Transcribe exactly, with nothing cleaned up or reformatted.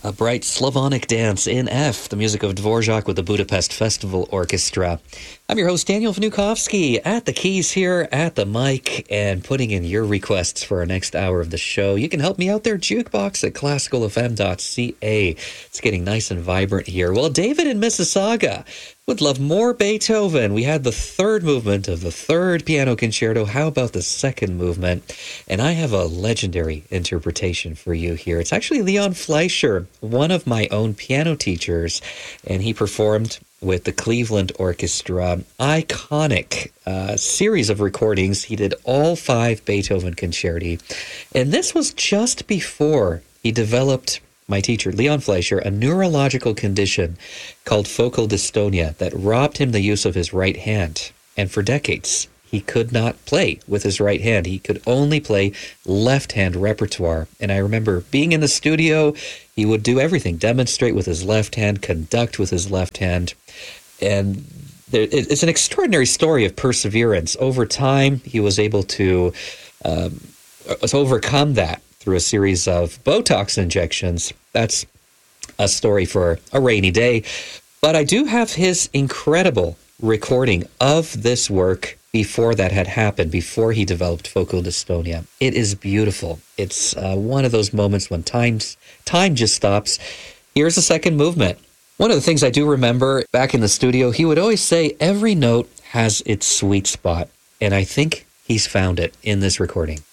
A bright Slavonic dance in F, the music of Dvorak with the Budapest Festival Orchestra. I'm your host, Daniel Vnukovsky, at the keys here, at the mic, and putting in your requests for our next hour of the show. You can help me out there, jukebox at classical f m dot c a. It's getting nice and vibrant here. Well, David in Mississauga would love more Beethoven. We had the third movement of the third piano concerto. How about the second movement? And I have a legendary interpretation for you here. It's actually Leon Fleischer, one of my own piano teachers, and he performed with the Cleveland Orchestra. Iconic uh, series of recordings. He did all five Beethoven concerti. And this was just before he developed, my teacher, Leon Fleischer, a neurological condition called focal dystonia that robbed him the use of his right hand. And for decades, he could not play with his right hand. He could only play left-hand repertoire. And I remember being in the studio, he would do everything, demonstrate with his left hand, conduct with his left hand. And there, it's an extraordinary story of perseverance. Over time, he was able to um, overcome that through a series of Botox injections. That's a story for a rainy day. But I do have his incredible recording of this work before that had happened, before he developed focal dystonia. It is beautiful. It's uh, one of those moments when time's, time just stops. Here's the second movement. One of the things I do remember back in the studio, he would always say every note has its sweet spot. And I think he's found it in this recording.